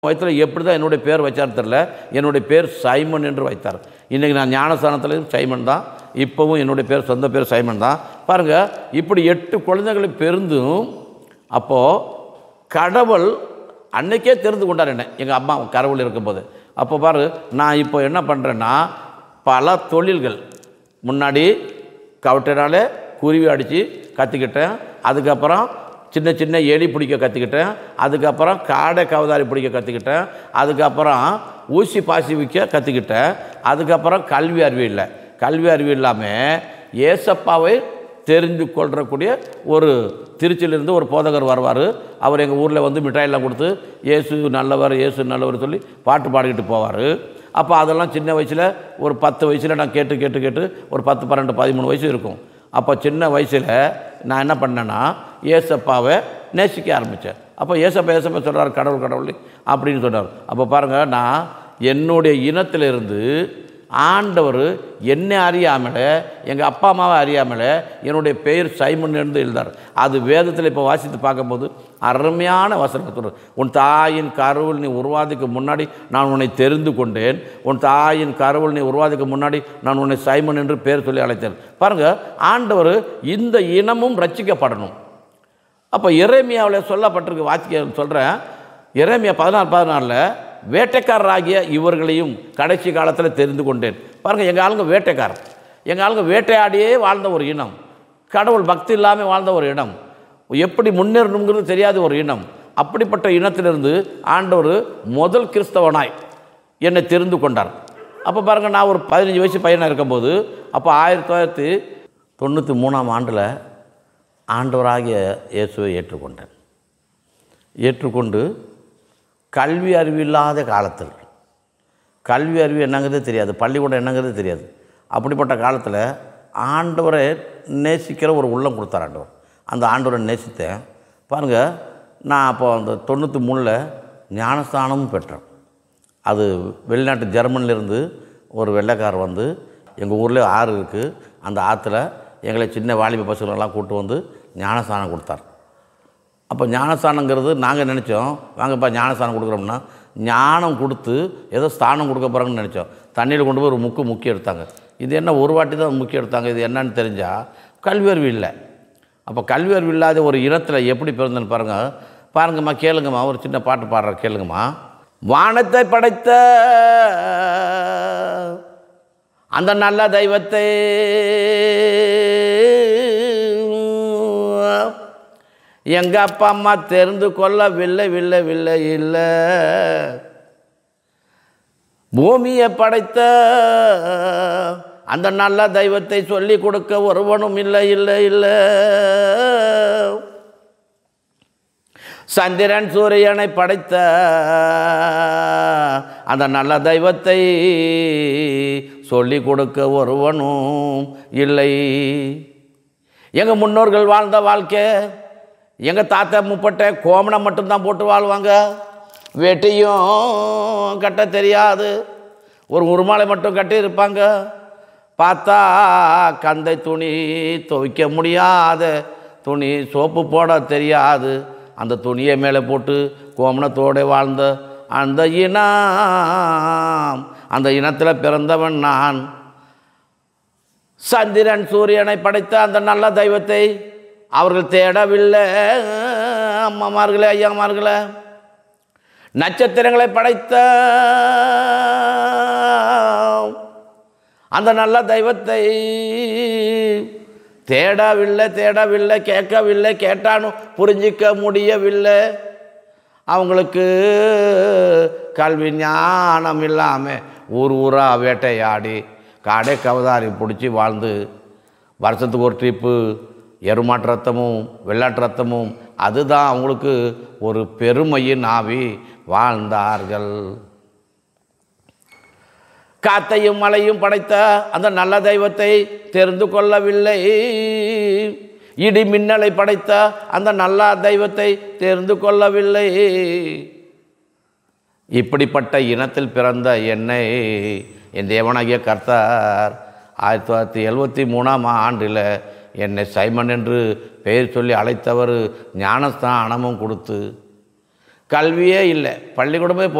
வயத்தில் எப்படி தான் என்னுடைய பேர் வச்சார் தெரில. என்னுடைய பேர் சைமன் என்று வைத்தார். இன்றைக்கி நான் ஞானஸ்தானத்துலேயும் சைமன் தான், இப்போவும் என்னுடைய பேர் சொந்த பேர் சைமன் தான். பாருங்கள், இப்படி 8 குழந்தைகளை பெருந்தும் அப்போது கடவுள் அன்னைக்கே தெரிந்து கொண்டார் என்ன, எங்கள் அம்மா கடவுள் இருக்கும்போது. அப்போ பாரு, நான் இப்போ என்ன பண்ணுறேன்னா, பல தொழில்கள் முன்னாடி கவட்டினாலே குருவி அடித்து கற்றுக்கிட்டேன். அதுக்கப்புறம் சின்ன சின்ன எலி பிடிக்க கற்றுக்கிட்டேன். அதுக்கப்புறம் காடை கவதாரி பிடிக்க கற்றுக்கிட்டேன். அதுக்கப்புறம் ஊசி பாசி விற்க கற்றுக்கிட்டேன். அதுக்கப்புறம் கல்வி அறிவு இல்லாமல் ஏசப்பாவை தெரிந்து கொள்றக்கூடிய ஒரு திருச்சியிலிருந்து ஒரு போதகர் வருவார். அவர் எங்கள் ஊரில் வந்து மிட்டாயெல்லாம் கொடுத்து இயேசு நல்லவர் சொல்லி பாட்டு பாடிக்கிட்டு போவார். அப்போ அதெல்லாம் சின்ன வயசில் ஒரு 10 வயசில் நான் கேட்டு ஒரு 10, 12, 13 வயசு இருக்கும். அப்போ சின்ன வயசில் நான் என்ன பண்ணேன்னா, ஏசப்பாவை நேசிக்க ஆரம்பித்தேன். அப்போ ஏசப்பா சொல்கிறார் கடவுள் அப்படின்னு சொன்னார். அப்போ பாருங்கள், நான் என்னுடைய இனத்திலிருந்து ஆண்டவர் என்னை அறியாமல், எங்கள் அப்பா அம்மாவை அறியாமல் என்னுடைய பெயர் சைமன் என்று எழுதார். அது வேதத்தில் இப்போ வாசித்து பார்க்கும்போது அருமையான வசனம். உன் தாயின் கருவில் நீ உருவாதிக்கு முன்னாடி நான் உன்னை தெரிந்து கொண்டேன். உன் தாயின் கருவில் நீ உருவாதிக்கு முன்னாடி நான் உன்னை சைமன் என்று பேர் சொல்லி அழைத்தேன். பாருங்கள், ஆண்டவர் இந்த இனமும் ரட்சிக்கப்படணும். அப்போ எரேமியாவில் சொல்லப்பட்டிருக்கு. வாசிக்க சொல்கிறேன். எரேமியா 14:14 வேட்டைக்காரராகிய இவர்களையும் கடைசி காலத்தில் தெரிந்து கொண்டேன். பாருங்கள், எங்கள் ஆளுங்க வேட்டைக்காரர். எங்கள் ஆளுங்க வேட்டையாடியே வாழ்ந்த ஒரு இனம், கடவுள் பக்தி இல்லாமல் வாழ்ந்த ஒரு இனம், எப்படி முன்னேறணுங்கிறது தெரியாத ஒரு இனம். அப்படிப்பட்ட இனத்திலிருந்து ஆண்டவர் முதல் கிறிஸ்தவனாய் என்னை தெரிந்து கொண்டார். அப்போ பாருங்கள், நான் ஒரு 15 வயசு பையனாக இருக்கும்போது, அப்போ 1993ஆம் ஆண்டில் ஆண்டவராகிய இயேசுவை ஏற்றுக்கொண்டு கல்வி அறிவு இல்லாத காலத்தில், கல்வி அறிவு என்னங்கிறதே தெரியாது, பள்ளிக்கூடம் என்னங்கிறதே தெரியாது, அப்படிப்பட்ட காலத்தில் ஆண்டவரை நேசிக்கிற ஒரு உள்ளம் கொடுத்தார் ஆண்டவர். அந்த ஆண்டவரை நேசித்தேன். பாருங்கள், நான் அப்போ அந்த 93 ஞானஸ்தானமும் பெற்றேன். அது வெளிநாட்டு ஜெர்மனிலேருந்து ஒரு வெள்ளைக்காரர் வந்து, எங்கள் ஊரில் ஆறு இருக்குது, அந்த ஆற்றுல எங்களை சின்ன வாலிப பசங்களெல்லாம் கூப்பிட்டு வந்து ஞானஸ்தானம் கொடுத்தார். அப்போ ஞானஸ்தானங்கிறது நாங்கள் நினச்சோம், வாங்கப்பா ஞானஸ்தானம் கொடுக்குறோம்னா ஞானம் கொடுத்து ஏதோ ஸ்தானம் கொடுக்க போகிறாங்கன்னு நினச்சோம். தண்ணியில் கொண்டு போய் ஒரு முக்கி எடுத்தாங்க. இது என்ன ஒரு வாட்டி தான் முக்கி எடுத்தாங்க, இது என்னன்னு தெரிஞ்சால் கல்வி அறிவு இல்லை. அப்போ கல்வி அறிவு இல்லாத ஒரு இனத்தில் எப்படி பிறந்தேன்னு பாருங்கம்மா, கேளுங்கம்மா, ஒரு சின்ன பாட்டு பாடுற கேளுங்கம்மா. வானத்தை படைத்த அந்த நல்ல தெய்வத்தை எங்கள் அப்பா அம்மா தெரிந்து கொள்ளவில்லை. பூமியை படைத்த அந்த நல்ல தெய்வத்தை சொல்லி கொடுக்க ஒருவனும் இல்லை. சந்திரன் சூரியனை படைத்த அந்த நல்ல தெய்வத்தை சொல்லி கொடுக்க ஒருவனும் இல்லை. எங்கள் முன்னோர்கள் வாழ்ந்த வாழ்க்கை, எங்கள் தாத்தா முப்பட்டை கோமணம் மட்டும்தான் போட்டு வாழ்வாங்க, வெட்டியும் கட்ட தெரியாது, ஒரு உருமாலை மட்டும் கட்டி இருப்பாங்க. பார்த்தா கந்தை துணி, துவைக்க முடியாத துணி, சோப்பு போட தெரியாது, அந்த துணியை மேலே போட்டு கோமணத்தோடு வாழ்ந்த அந்த இனம், அந்த இனத்தில் பிறந்தவன் நான். சந்திரன் சூரியனை படைத்த அந்த நல்ல தெய்வத்தை அவர்கள் தேடவில்லை அம்மாமார்களே, ஐயாமார்களே. நட்சத்திரங்களை படைத்த அந்த நல்ல தெய்வத்தை தேடவில்லை, கேட்கவில்லை, கேட்டாலும் புரிஞ்சிக்க முடியவில்லை. அவங்களுக்கு கல்வி ஞானம் இல்லாமல் ஊராக வேட்டையாடி காடை கவதாரி பிடிச்சி வாழ்ந்து வருஷத்துக்கு ஒரு ட்ரிப்பு எருமாட்டு ரத்தமும் வெள்ளாட்டு ரத்தமும் அதுதான் அவங்களுக்கு ஒரு பெருமையின் ஆவி வாழ்ந்தார்கள். காத்தையும் மலையும் படைத்த அந்த நல்ல தெய்வத்தை தெரிந்து கொள்ளவில்லை. இடி மின்னலை படைத்த அந்த நல்ல தெய்வத்தை தெரிந்து கொள்ளவில்லை. இப்படிப்பட்ட இனத்தில் பிறந்த என்னை என் தேவனாகிய கர்த்தர் 1973ஆம் ஆண்டில் என்னை சைமன் என்று பெயர் சொல்லி அழைத்தவர் ஞானஸ்தானமும் கொடுத்து கல்வியே இல்லை, பள்ளிக்கூடமே